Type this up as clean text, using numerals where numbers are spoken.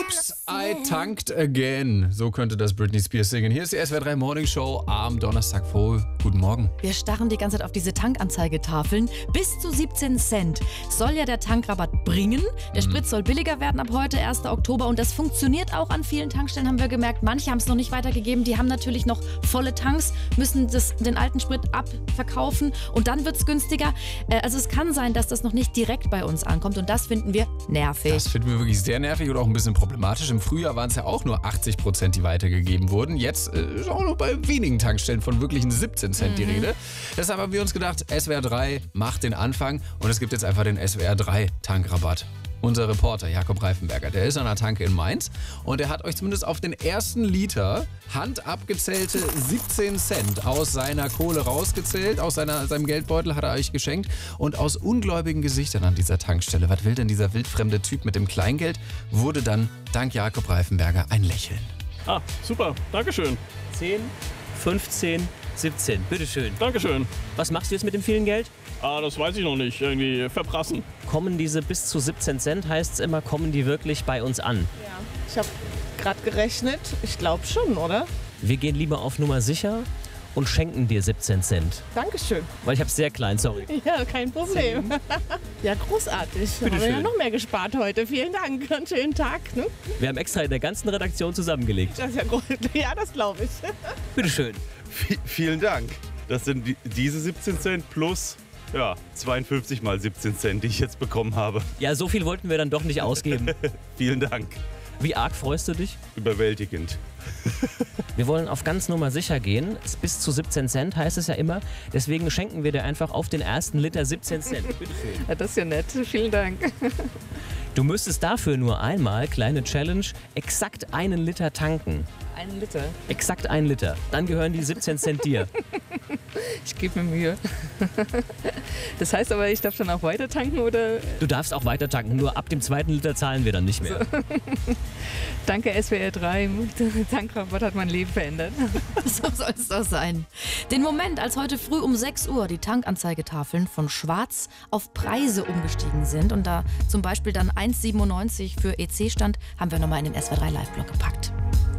Oops, I tanked again. So könnte das Britney Spears singen. Hier ist die SWR 3 Morning Show am Donnerstag früh. Guten Morgen. Wir starren die ganze Zeit auf diese Tankanzeigetafeln. Bis zu 17 Cent soll ja der Tankrabatt bringen. Der Sprit soll billiger werden ab heute, 1. Oktober. Und das funktioniert auch an vielen Tankstellen, haben wir gemerkt. Manche haben es noch nicht weitergegeben. Die haben natürlich noch volle Tanks, müssen den alten Sprit abverkaufen und dann wird es günstiger. Also es kann sein, dass das noch nicht direkt bei uns ankommt und das finden wir nervig. Das finden wir wirklich sehr nervig und auch ein bisschen problematisch. Im Frühjahr waren es ja auch nur 80%, die weitergegeben wurden. Jetzt ist auch noch bei wenigen Tankstellen von wirklichen 17 Cent die Rede. Deshalb haben wir uns gedacht, SWR 3 macht den Anfang und es gibt jetzt einfach den SWR 3 Tankrabatt. Unser Reporter Jakob Reifenberger, der ist an der Tanke in Mainz und er hat euch zumindest auf den ersten Liter handabgezählte 17 Cent aus seiner Kohle rausgezählt, aus seinem Geldbeutel hat er euch geschenkt und aus ungläubigen Gesichtern an dieser Tankstelle, was will denn dieser wildfremde Typ mit dem Kleingeld, wurde dann dank Jakob Reifenberger ein Lächeln. Ah, super, Dankeschön. 10, 15, 17, bitteschön. Dankeschön. Was machst du jetzt mit dem vielen Geld? Ah, das weiß ich noch nicht. Irgendwie verprassen. Kommen diese bis zu 17 Cent, heißt es immer, kommen die wirklich bei uns an? Ja, ich habe gerade gerechnet. Ich glaube schon, oder? Wir gehen lieber auf Nummer sicher und schenken dir 17 Cent. Dankeschön. Weil ich habe sehr klein, sorry. Ja, kein Problem. Ja, großartig. Bitte Haben wir ja schön. noch mehr gespart heute. Vielen Dank. Einen schönen Tag. Ne? Wir haben extra in der ganzen Redaktion zusammengelegt. Das ist ja gut. Ja, das glaube ich. Bitteschön. Vielen Dank. Das sind diese 17 Cent plus 52 mal 17 Cent, die ich jetzt bekommen habe. Ja, so viel wollten wir dann doch nicht ausgeben. Vielen Dank. Wie arg freust du dich? Überwältigend. Wir wollen auf ganz Nummer sicher gehen. Bis zu 17 Cent heißt es ja immer. Deswegen schenken wir dir einfach auf den ersten Liter 17 Cent. Bitteschön. Ja, das ist ja nett. Vielen Dank. Du müsstest dafür nur einmal, kleine Challenge, exakt 1 Liter tanken. 1 Liter. Exakt 1 Liter. Dann gehören die 17 Cent dir. Ich gebe mir Mühe. Das heißt aber, ich darf dann auch weiter tanken, oder? Du darfst auch weiter tanken, nur ab dem 2. Liter zahlen wir dann nicht mehr. Danke SWR 3. Tankrabatt hat mein Leben verändert. So soll es doch sein. Den Moment, als heute früh um 6 Uhr die Tankanzeigetafeln von schwarz auf Preise umgestiegen sind und da zum Beispiel dann 1,97 für EC stand, haben wir nochmal in den SWR 3 Live-Blog gepackt.